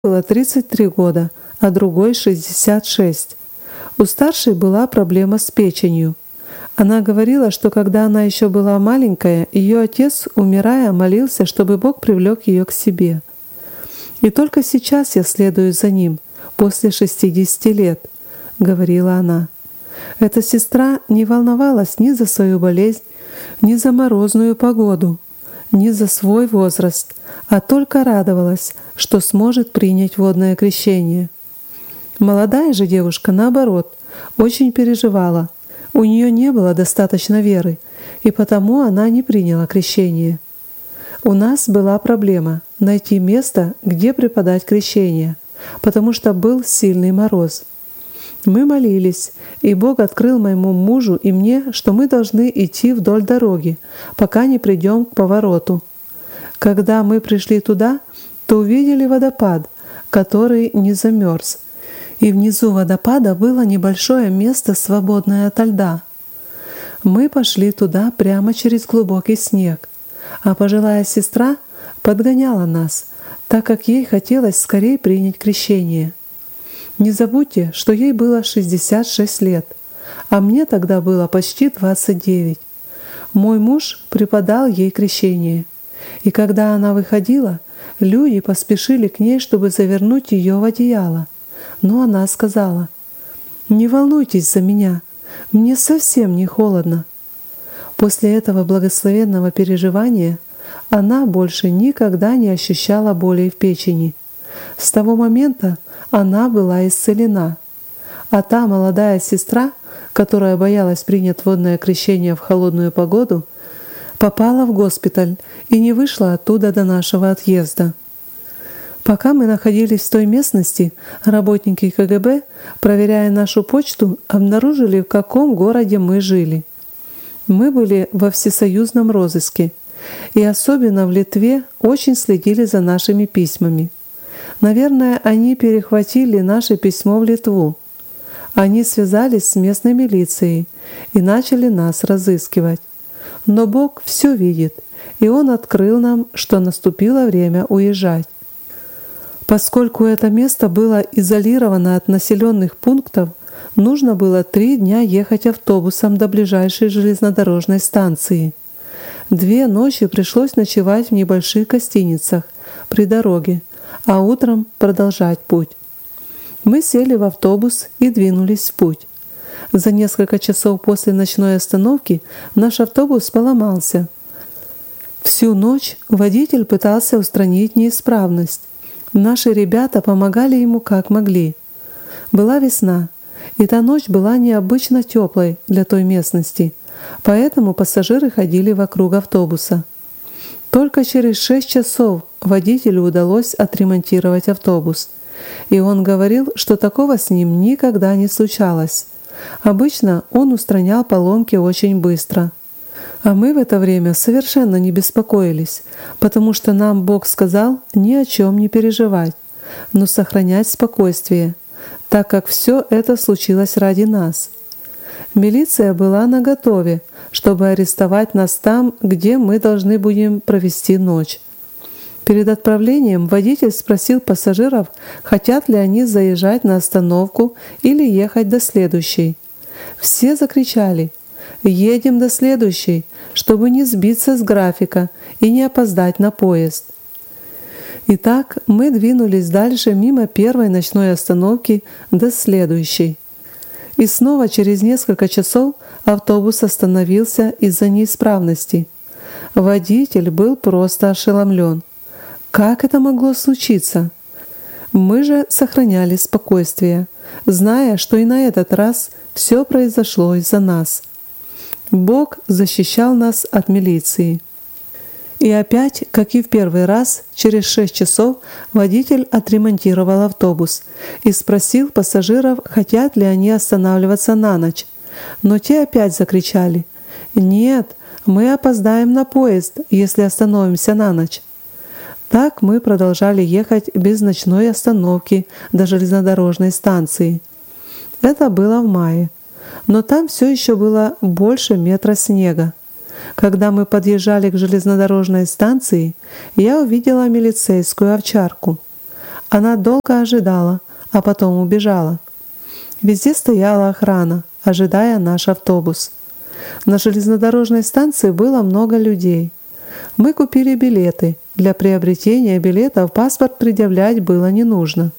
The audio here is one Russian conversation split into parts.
было 33 года, а другой 66. У старшей была проблема с печенью. Она говорила, что когда она еще была маленькая, ее отец, умирая, молился, чтобы Бог привлек ее к себе. «И только сейчас я следую за ним, после 60 лет», — говорила она. Эта сестра не волновалась ни за свою болезнь, ни за морозную погоду, ни за свой возраст, а только радовалась, что сможет принять водное крещение. Молодая же девушка, наоборот, очень переживала. У нее не было достаточно веры, и потому она не приняла крещение. У нас была проблема — найти место, где преподать крещение, потому что был сильный мороз. Мы молились, и Бог открыл моему мужу и мне, что мы должны идти вдоль дороги, пока не придем к повороту. Когда мы пришли туда, то увидели водопад, который не замерз, и внизу водопада было небольшое место, свободное ото льда. Мы пошли туда прямо через глубокий снег, а пожилая сестра подгоняла нас, так как ей хотелось скорее принять крещение. Не забудьте, что ей было 66 лет, а мне тогда было почти 29. Мой муж преподал ей крещение, и когда она выходила, люди поспешили к ней, чтобы завернуть ее в одеяло. Но она сказала: «Не волнуйтесь за меня, мне совсем не холодно». После этого благословенного переживания она больше никогда не ощущала болей в печени. С того момента она была исцелена. А та молодая сестра, которая боялась принять водное крещение в холодную погоду, попала в госпиталь и не вышла оттуда до нашего отъезда. Пока мы находились в той местности, работники КГБ, проверяя нашу почту, обнаружили, в каком городе мы жили. Мы были во всесоюзном розыске, и особенно в Литве очень следили за нашими письмами. Наверное, они перехватили наше письмо в Литву. Они связались с местной милицией и начали нас разыскивать. Но Бог все видит, и Он открыл нам, что наступило время уезжать. Поскольку это место было изолировано от населенных пунктов, нужно было 3 дня ехать автобусом до ближайшей железнодорожной станции. 2 ночи пришлось ночевать в небольших гостиницах при дороге, а утром продолжать путь. Мы сели в автобус и двинулись в путь. За несколько часов после ночной остановки наш автобус поломался. Всю ночь водитель пытался устранить неисправность. Наши ребята помогали ему как могли. Была весна, и та ночь была необычно теплой для той местности, поэтому пассажиры ходили вокруг автобуса. Только через 6 часов водителю удалось отремонтировать автобус, и он говорил, что такого с ним никогда не случалось. Обычно он устранял поломки очень быстро. А мы в это время совершенно не беспокоились, потому что нам Бог сказал ни о чем не переживать, но сохранять спокойствие, так как все это случилось ради нас. Милиция была наготове, чтобы арестовать нас там, где мы должны будем провести ночь. Перед отправлением водитель спросил пассажиров, хотят ли они заезжать на остановку или ехать до следующей. Все закричали: «Едем до следующей, чтобы не сбиться с графика и не опоздать на поезд». Итак, мы двинулись дальше мимо первой ночной остановки до следующей. И снова через несколько часов автобус остановился из-за неисправности. Водитель был просто ошеломлен. Как это могло случиться? Мы же сохраняли спокойствие, зная, что и на этот раз все произошло из-за нас. Бог защищал нас от милиции. И опять, как и в первый раз, через 6 часов водитель отремонтировал автобус и спросил пассажиров, хотят ли они останавливаться на ночь. Но те опять закричали: «Нет, мы опоздаем на поезд, если остановимся на ночь». Так мы продолжали ехать без ночной остановки до железнодорожной станции. Это было в мае, но там все еще было больше метра снега. Когда мы подъезжали к железнодорожной станции, я увидела милицейскую овчарку. Она долго ожидала, а потом убежала. Везде стояла охрана, ожидая наш автобус. На железнодорожной станции было много людей. Мы купили билеты. Для приобретения билетов паспорт предъявлять было не нужно.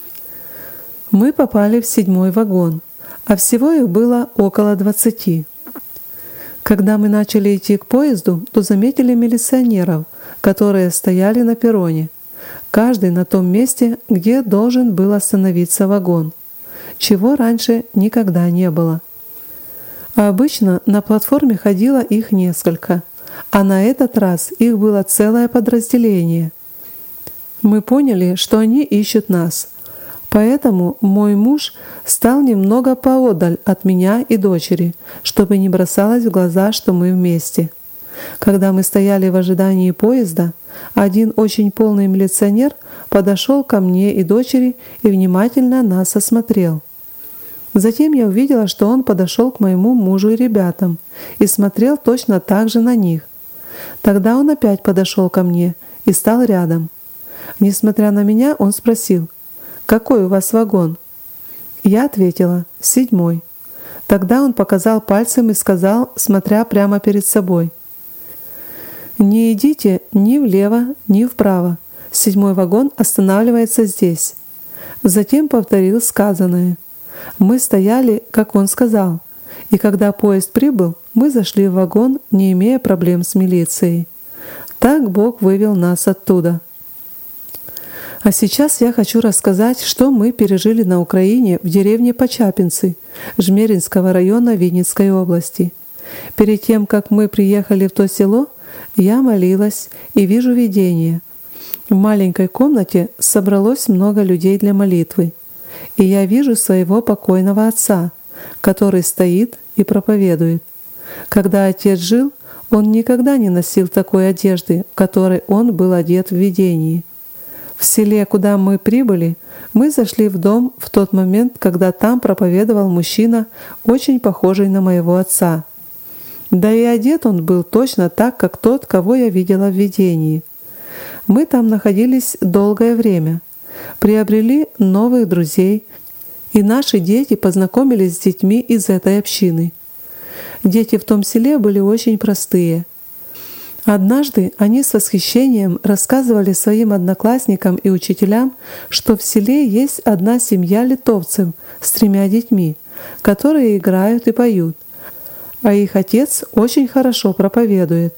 Мы попали в 7-й вагон, а всего их было около 20. Когда мы начали идти к поезду, то заметили милиционеров, которые стояли на перроне, каждый на том месте, где должен был остановиться вагон, чего раньше никогда не было. А обычно на платформе ходило их несколько, а на этот раз их было целое подразделение. Мы поняли, что они ищут нас, поэтому мой муж стал немного поодаль от меня и дочери, чтобы не бросалось в глаза, что мы вместе. Когда мы стояли в ожидании поезда, один очень полный милиционер подошел ко мне и дочери и внимательно нас осмотрел. Затем я увидела, что он подошел к моему мужу и ребятам и смотрел точно так же на них. Тогда он опять подошел ко мне и стал рядом. Несмотря на меня, он спросил: «Какой у вас вагон?» Я ответила: «7-й». Тогда он показал пальцем и сказал, смотря прямо перед собой: «Не идите ни влево, ни вправо. 7-й вагон останавливается здесь». Затем повторил сказанное. Мы стояли, как он сказал, и когда поезд прибыл, мы зашли в вагон, не имея проблем с милицией. Так Бог вывел нас оттуда. А сейчас я хочу рассказать, что мы пережили на Украине в деревне Почапинцы Жмеринского района Винницкой области. Перед тем, как мы приехали в то село, я молилась и вижу видение. В маленькой комнате собралось много людей для молитвы. И я вижу своего покойного отца, который стоит и проповедует. Когда отец жил, он никогда не носил такой одежды, в которой он был одет в видении. В селе, куда мы прибыли, мы зашли в дом в тот момент, когда там проповедовал мужчина, очень похожий на моего отца. Да и одет он был точно так, как тот, кого я видела в видении. Мы там находились долгое время, приобрели новых друзей, и наши дети познакомились с детьми из этой общины. Дети в том селе были очень простые. Однажды они с восхищением рассказывали своим одноклассникам и учителям, что в селе есть одна семья литовцев с 3 детьми, которые играют и поют, а их отец очень хорошо проповедует.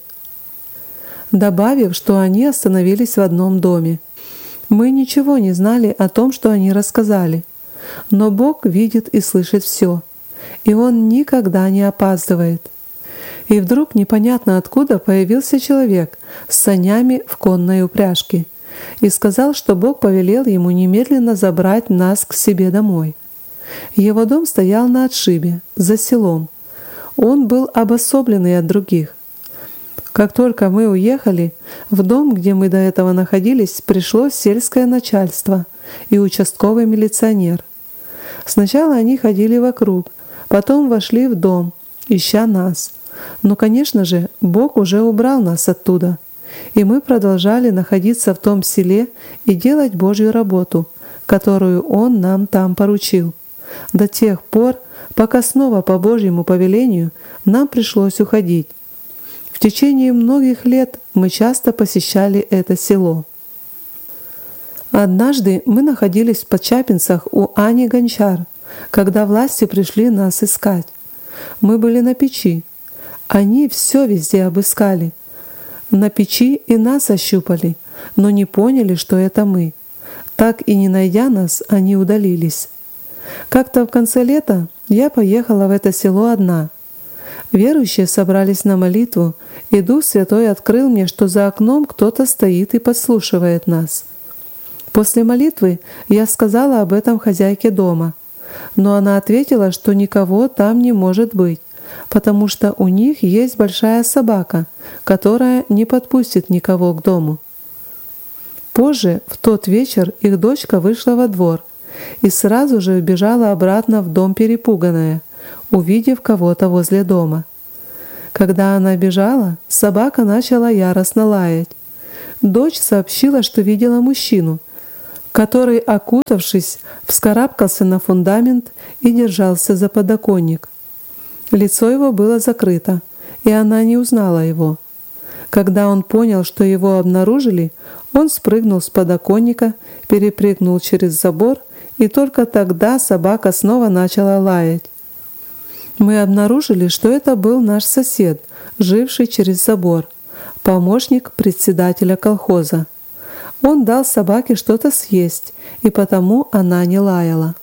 Добавив, что они остановились в одном доме. Мы ничего не знали о том, что они рассказали, но Бог видит и слышит все, и Он никогда не опаздывает. И вдруг непонятно откуда появился человек с санями в конной упряжке и сказал, что Бог повелел ему немедленно забрать нас к себе домой. Его дом стоял на отшибе, за селом. Он был обособленный от других. Как только мы уехали, в дом, где мы до этого находились, пришло сельское начальство и участковый милиционер. Сначала они ходили вокруг, потом вошли в дом, ища нас. Но, конечно же, Бог уже убрал нас оттуда, и мы продолжали находиться в том селе и делать Божью работу, которую Он нам там поручил, до тех пор, пока снова по Божьему повелению нам пришлось уходить. В течение многих лет мы часто посещали это село. Однажды мы находились в Почапинцах у Ани Гончар, когда власти пришли нас искать. Мы были на печи. Они все везде обыскали. На печи и нас ощупали, но не поняли, что это мы. Так и не найдя нас, они удалились. Как-то в конце лета я поехала в это село одна. Верующие собрались на молитву, и Дух Святой открыл мне, что за окном кто-то стоит и подслушивает нас. После молитвы я сказала об этом хозяйке дома, но она ответила, что никого там не может быть, потому что у них есть большая собака, которая не подпустит никого к дому. Позже, в тот вечер, их дочка вышла во двор и сразу же убежала обратно в дом перепуганная, увидев кого-то возле дома. Когда она бежала, собака начала яростно лаять. Дочь сообщила, что видела мужчину, который, окутавшись, вскарабкался на фундамент и держался за подоконник. Лицо его было закрыто, и она не узнала его. Когда он понял, что его обнаружили, он спрыгнул с подоконника, перепрыгнул через забор, и только тогда собака снова начала лаять. Мы обнаружили, что это был наш сосед, живший через забор, помощник председателя колхоза. Он дал собаке что-то съесть, и потому она не лаяла.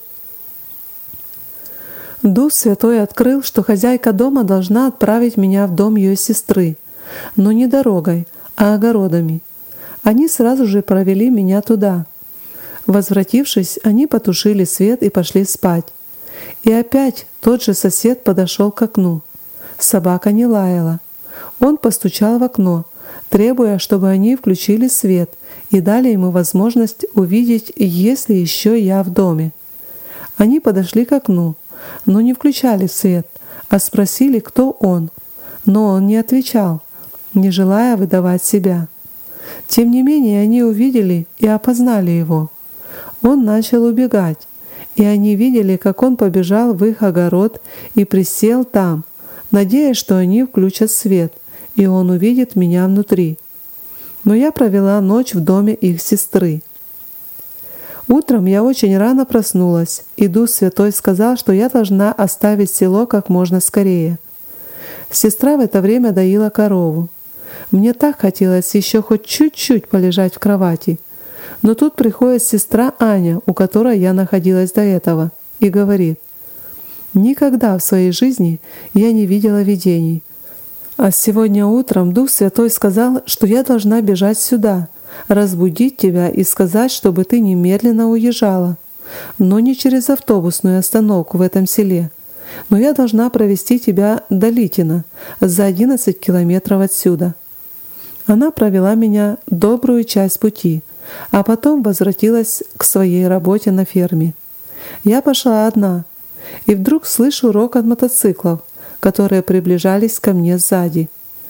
Дух Святой открыл, что хозяйка дома должна отправить меня в дом ее сестры, но не дорогой, а огородами. Они сразу же провели меня туда. Возвратившись, они потушили свет и пошли спать. И опять тот же сосед подошел к окну. Собака не лаяла. Он постучал в окно, требуя, чтобы они включили свет и дали ему возможность увидеть, есть ли еще я в доме. Они подошли к окну, но не включали свет, а спросили, кто он. Но он не отвечал, не желая выдавать себя. Тем не менее, они увидели и опознали его. Он начал убегать, и они видели, как он побежал в их огород и присел там, надеясь, что они включат свет, и он увидит меня внутри. Но я провела ночь в доме их сестры. Утром я очень рано проснулась, и Дух Святой сказал, что я должна оставить село как можно скорее. Сестра в это время доила корову. Мне так хотелось еще хоть чуть-чуть полежать в кровати. Но тут приходит сестра Аня, у которой я находилась до этого, и говорит: «Никогда в своей жизни я не видела видений. А сегодня утром Дух Святой сказал, что я должна бежать сюда, разбудить тебя и сказать, чтобы ты немедленно уезжала. Но не через автобусную остановку в этом селе. Но я должна провести тебя до Литина, за 11 километров отсюда». Она провела меня добрую часть пути, а потом возвратилась к своей работе на ферме. Я пошла одна, и вдруг слышу рокот мотоциклов, которые приближались ко мне сзади.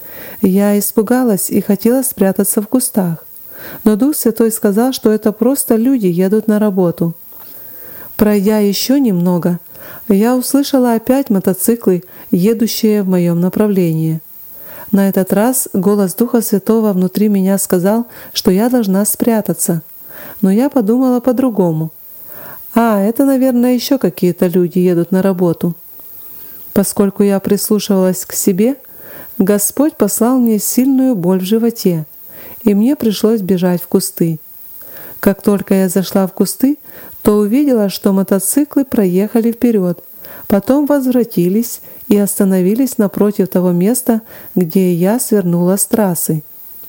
Я испугалась и хотела спрятаться в кустах, но Дух Святой сказал, что это просто люди едут на работу. Пройдя еще немного, я услышала опять мотоциклы, едущие в моем направлении. На этот раз голос Духа Святого внутри меня сказал, что я должна спрятаться, но я подумала по-другому. Это, наверное, еще какие-то люди едут на работу. Поскольку я прислушивалась к себе, Господь послал мне сильную боль в животе, и мне пришлось бежать в кусты. Как только я зашла в кусты, то увидела, что мотоциклы проехали вперед, потом возвратились и остановились напротив того места, где я свернула с трассы.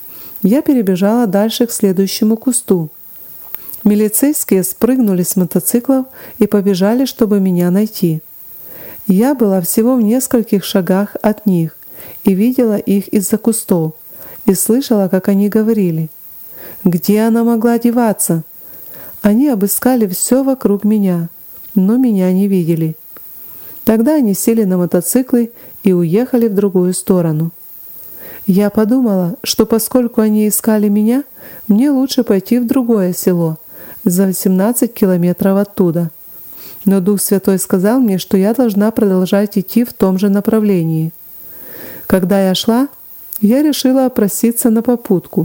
Я перебежала дальше к следующему кусту. Милицейские спрыгнули с мотоциклов и побежали, чтобы меня найти. Я была всего в нескольких шагах от них и видела их из-за кустов, и слышала, как они говорили: «Где она могла деваться?» Они обыскали все вокруг меня, но меня не видели. Тогда они сели на мотоциклы и уехали в другую сторону. Я подумала, что поскольку они искали меня, мне лучше пойти в другое село, за 18 километров оттуда. Но Дух Святой сказал мне, что я должна продолжать идти в том же направлении. Когда я шла, я решила проситься на попутку.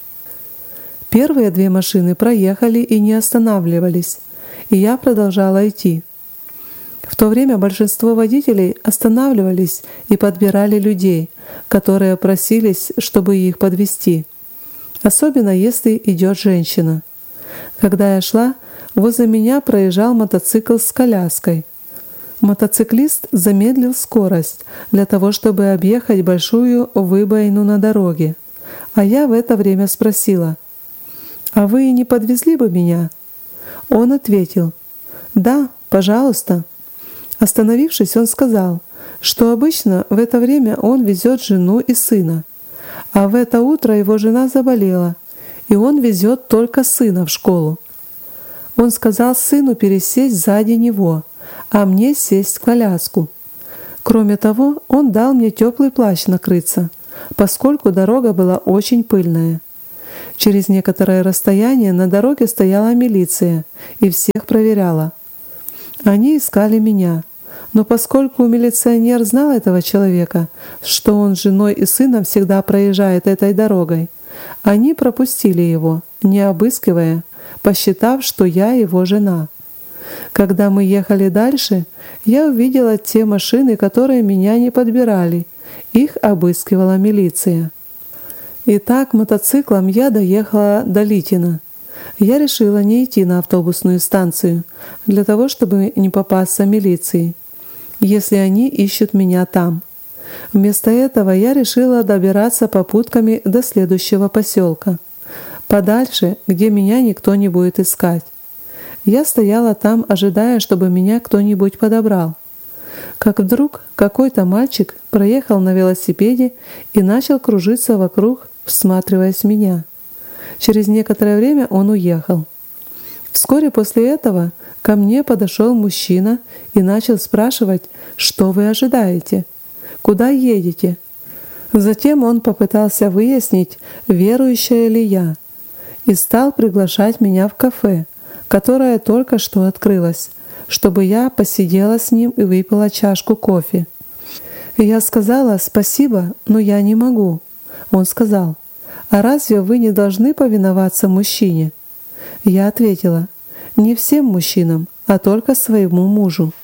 Первые 2 машины проехали и не останавливались, и я продолжала идти. В то время большинство водителей останавливались и подбирали людей, которые просились, чтобы их подвезти, особенно если идет женщина. Когда я шла, возле меня проезжал мотоцикл с коляской. Мотоциклист замедлил скорость для того, чтобы объехать большую выбоину на дороге, а я в это время спросила: «А вы не подвезли бы меня?» Он ответил: «Да, пожалуйста». Остановившись, он сказал, что обычно в это время он везет жену и сына, а в это утро его жена заболела, и он везет только сына в школу. Он сказал сыну пересесть сзади него, а мне сесть в коляску. Кроме того, он дал мне теплый плащ накрыться, поскольку дорога была очень пыльная. Через некоторое расстояние на дороге стояла милиция и всех проверяла. Они искали меня, но поскольку милиционер знал этого человека, что он с женой и сыном всегда проезжает этой дорогой, они пропустили его, не обыскивая, посчитав, что я его жена. Когда мы ехали дальше, я увидела те машины, которые меня не подбирали. Их обыскивала милиция. Итак, мотоциклом я доехала до Литина. Я решила не идти на автобусную станцию, для того, чтобы не попасться милиции, если они ищут меня там. Вместо этого я решила добираться попутками до следующего поселка, подальше, где меня никто не будет искать. Я стояла там, ожидая, чтобы меня кто-нибудь подобрал. Как вдруг какой-то мальчик проехал на велосипеде и начал кружиться вокруг, всматриваясь в меня. Через некоторое время он уехал. Вскоре после этого ко мне подошел мужчина и начал спрашивать, что вы ожидаете, куда едете. Затем он попытался выяснить, верующая ли я, и стал приглашать меня в кафе, которое только что открылось, чтобы я посидела с ним и выпила чашку кофе. Я сказала «спасибо, но я не могу». Он сказал: «А разве вы не должны повиноваться мужчине?» Я ответила: «Не всем мужчинам, а только своему мужу».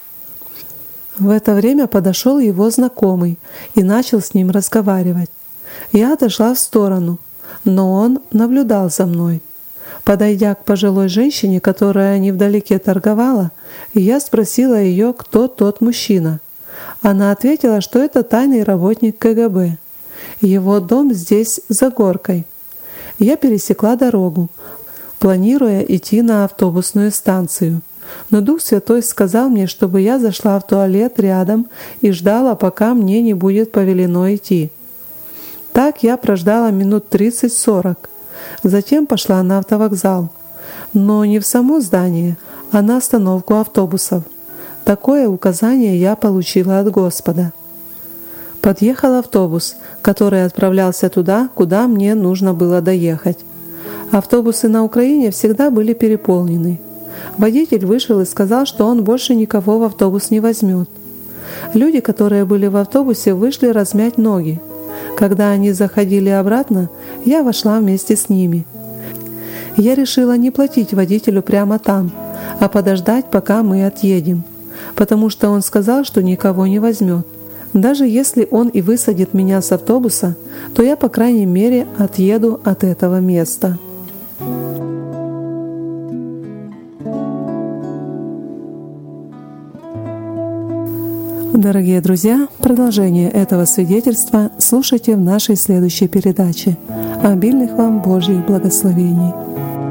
В это время подошел его знакомый и начал с ним разговаривать. Я отошла в сторону, но он наблюдал за мной. Подойдя к пожилой женщине, которая невдалеке торговала, я спросила ее, кто тот мужчина. Она ответила, что это тайный работник КГБ. Его дом здесь, за горкой. Я пересекла дорогу, планируя идти на автобусную станцию. Но Дух Святой сказал мне, чтобы я зашла в туалет рядом и ждала, пока мне не будет повелено идти. Так я прождала минут 30-40. Затем пошла на автовокзал. Но не в само здание, а на остановку автобусов. Такое указание я получила от Господа. Подъехал автобус, который отправлялся туда, куда мне нужно было доехать. Автобусы на Украине всегда были переполнены. Водитель вышел и сказал, что он больше никого в автобус не возьмет. Люди, которые были в автобусе, вышли размять ноги. Когда они заходили обратно, я вошла вместе с ними. Я решила не платить водителю прямо там, а подождать, пока мы отъедем, потому что он сказал, что никого не возьмет. Даже если он и высадит меня с автобуса, то я, по крайней мере, отъеду от этого места. Дорогие друзья, продолжение этого свидетельства слушайте в нашей следующей передаче. Обильных вам Божьих благословений!